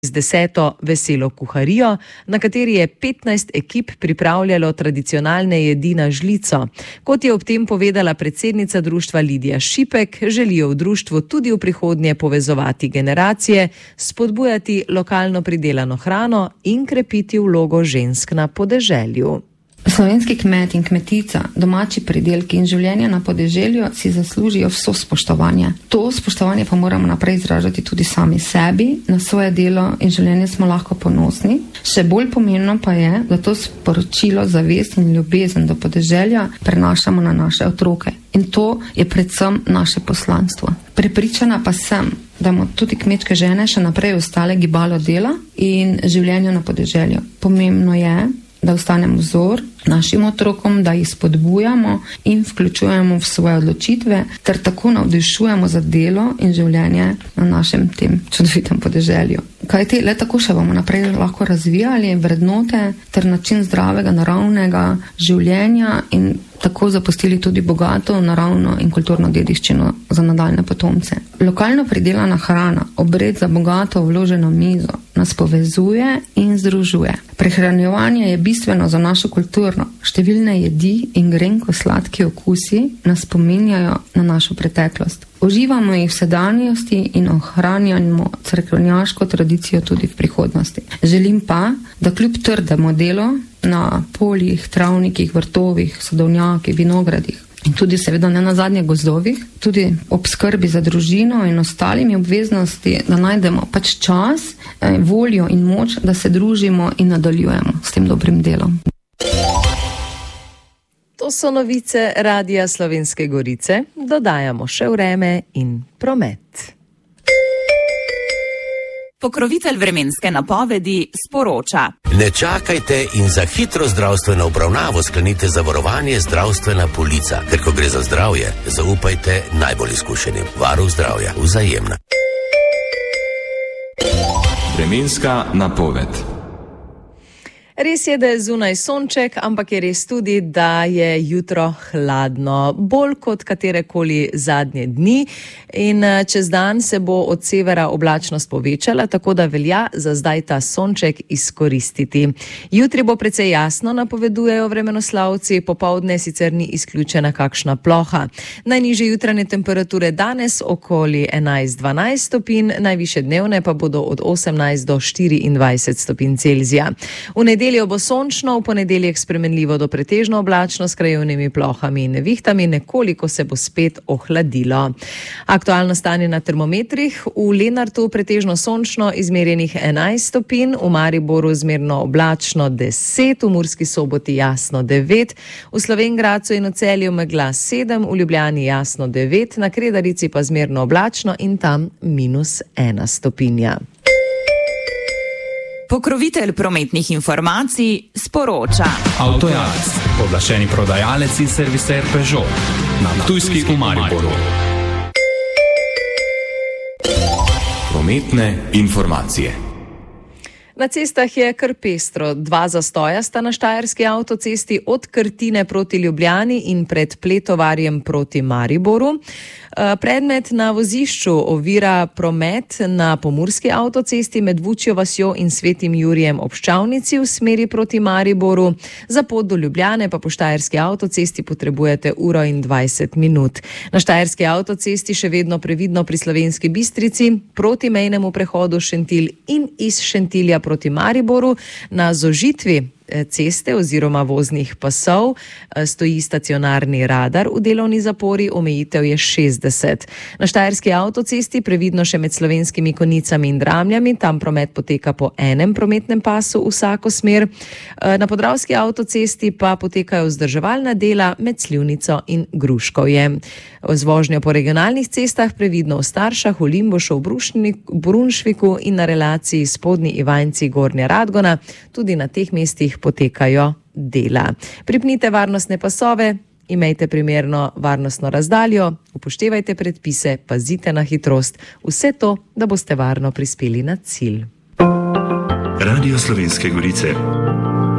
z 10. veselo kuharijo, na kateri je 15 ekip pripravljalo tradicionalne jedi na žlico. Kot je ob tem povedala predsednica društva Lidija Šipek, želijo v društvu tudi v prihodnje povezovati generacije, spodbujati lokalno pridelano hrano in krepiti vlogo žensk na podeželju. Slovenski kmet in kmetica, domači pridelki in življenje na podeželju si zaslužijo vso spoštovanje. To spoštovanje pa moramo naprej izražati tudi sami sebi, na svoje delo in življenje smo lahko ponosni. Še bolj pomembno pa je, da to sporočilo, zavest in ljubezen do podeželja prenašamo na naše otroke. In to je predvsem naše poslanstvo. Prepričana pa sem, da bomo tudi kmečke žene še naprej ostale gibalo dela in življenja na podeželju. Pomembno je, da ostanemo vzor našim otrokom, da jih spodbujamo in vključujemo v svoje odločitve, ter tako navdišujemo za delo in življenje na našem tem čudovitem podeželju. Kajti le tako še bomo naprej lahko razvijali vrednote ter način zdravega, naravnega življenja in tako zapustili tudi bogato, naravno in kulturno dediščino za nadaljne potomce. Lokalno pridelana hrana, obred za bogato vloženo mizo, nas povezuje in združuje. Prehranjevanje je bistveno za našo kulturo. Številne jedi in grenko sladki okusi nas spominjajo na našo preteklost. Uživamo jih v sedanjosti in ohranjamo cerkvenjaško tradicijo tudi v prihodnosti. Želim pa, da kljub trdemu delu na poljih, travnikih, vrtovih, sadovnjakih, vinogradih in tudi seveda ne nazadnje gozdovih, tudi ob skrbi za družino in ostalimi obveznosti, da najdemo pač čas, voljo in moč, da se družimo in nadaljujemo s tem dobrim delom. To so novice Radia Slovenske Gorice. Dodajamo še vreme in promet. Pokrovitelj vremenske napovedi sporoča. Ne čakajte in za hitro zdravstveno obravnavo sklenite zavarovanje Zdravstvena polica. Ker ko gre za zdravje, zaupajte najbolj izkušenim. Varuh zdravja, Vzajemna. Vremenska napoved. Res je, da je zunaj sonček, ampak je res tudi, da je jutro hladno, bolj kot katerekoli zadnje dni, in čez dan se bo od severa oblačnost povečala, tako da velja za zdaj ta sonček izkoristiti. Jutri bo precej jasno, napovedujejo vremenoslavci, popoldne sicer ni izključena kakšna ploha. Najnižje jutranje temperature danes okoli 11-12 stopinj, najvišje dnevne pa bodo od 18 do 24 stopinj Celzija. V nedeljo bo sončno, v ponedeljek spremenljivo do pretežno oblačno s krajevnimi plohami in nevihtami, nekoliko se bo spet ohladilo. Aktualno stanje na termometrih: v Lenartu pretežno sončno, izmerjenih 11 stopinj, v Mariboru zmerno oblačno 10, v Murski Soboti jasno 9, v Slovenj Gradcu in v Celju megla 7, v Ljubljani jasno 9, na Kredarici pa zmerno oblačno in tam -1 stopinja. Pokrovitelj prometnih informacij sporoča. Avtojalec, pooblaščeni prodajalec in serviser Peugeot na Ptujski v Mariboru. Prometne informacije. Na cestah je kar pestro. 2 zastoja sta na štajerski avtocesti od Krtine proti Ljubljani in pred Pletovarjem proti Mariboru. Predmet na vozišču ovira promet na pomurski avtocesti med Vučjo vasjo in Svetim Jurijem ob Ščavnici v smeri proti Mariboru. Za pot do Ljubljane pa po štajerski avtocesti potrebujete 1:20 minut. Na štajerski avtocesti še vedno previdno pri Slovenski Bistrici, proti mejnemu prehodu Šentilj in iz Šentilja proti Mariboru. Na zožitvi ceste oziroma voznih pasov stoji stacionarni radar v delovni zapori, omejitev je 60. Na štajerski avtocesti previdno še med Slovenskimi Konjicami in Dramljami, tam promet poteka po enem prometnem pasu vsako smer. Na podravski avtocesti pa potekajo vzdrževalna dela med Slivnico in Gruškovjem. Z vožnjo po regionalnih cestah previdno v Staršah, v Limbušu, v Brunšviku in na relaciji Spodnji Ivanjci Gornja Radgona. Tudi na teh mestih potekajo dela. Pripnite varnostne pasove, imejte primerno varnostno razdaljo, upoštevajte predpise, pazite na hitrost. Vse to, da boste varno prispeli na cilj. Radio Slovenske Gorice.